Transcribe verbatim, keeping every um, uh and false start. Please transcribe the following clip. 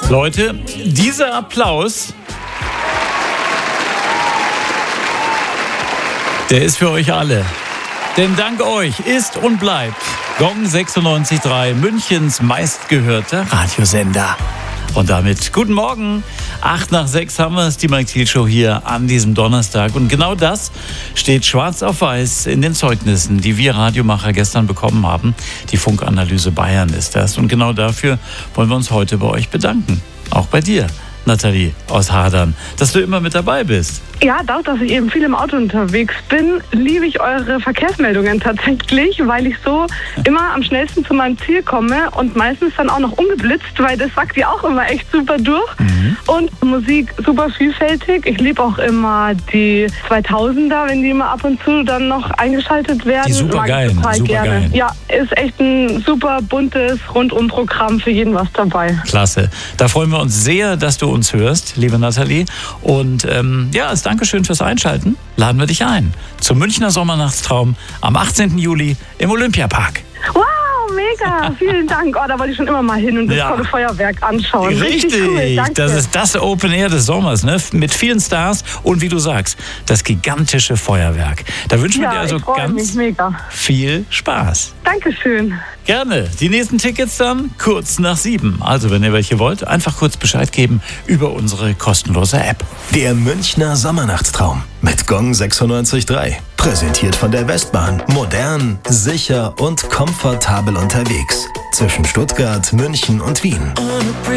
Leute, dieser Applaus, der ist für euch alle. Denn dank euch ist und bleibt Gong sechsundneunzig Komma drei Münchens meistgehörter Radiosender. Und damit guten Morgen. Acht nach sechs haben wir es, die Mike Thiel Show hier an diesem Donnerstag. Und genau das steht schwarz auf weiß in den Zeugnissen, die wir Radiomacher gestern bekommen haben. Die Funkanalyse Bayern ist das. Und genau dafür wollen wir uns heute bei euch bedanken. Auch bei dir, Nathalie aus Hadern, dass du immer mit dabei bist. Ja, dadurch, dass ich eben viel im Auto unterwegs bin, liebe ich eure Verkehrsmeldungen tatsächlich, weil ich so immer am schnellsten zu meinem Ziel komme und meistens dann auch noch ungeblitzt, weil das sagt ihr auch immer echt super durch. Mhm. Und Musik super vielfältig. Ich liebe auch immer die zweitausender, wenn die immer ab und zu dann noch eingeschaltet werden. Die super geilen, total super gerne. geilen. Ja, ist echt ein super buntes Rundumprogramm, für jeden was dabei. Klasse. Da freuen wir uns sehr, dass du uns hörst, liebe Nathalie. Und ähm, ja, als Dankeschön fürs Einschalten laden wir dich ein zum Münchner Sommernachtstraum am achtzehnten Juli im Olympiapark. Wow, mega, vielen Dank. Oh, da wollte ich schon immer mal hin und das Ja. tolle Feuerwerk anschauen. Richtig, cool, danke. Das ist das Open Air des Sommers, ne? Mit vielen Stars und wie du sagst, das gigantische Feuerwerk. Da wünschen wir Ja, dir also ich freue ganz mich mega. viel Spaß. Dankeschön. Gerne. Die nächsten Tickets dann kurz nach sieben. Also wenn ihr welche wollt, einfach kurz Bescheid geben über unsere kostenlose App. Der Münchner Sommernachtstraum mit Gong sechsundneunzig Komma drei. Präsentiert von der Westbahn. Modern, sicher und komfortabel unterwegs. Zwischen Stuttgart, München und Wien.